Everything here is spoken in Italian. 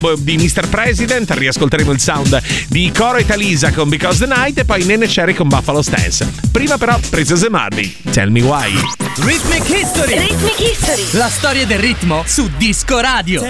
di Mr. President, riascolteremo il sound di Coro e Talisa con Because the Night e poi Nene Cherry con Buffalo Stance. Prima però Princess e Marley, Tell Me Why. Rhythmic History. Rhythmic History. La storia del ritmo su Disco Radio.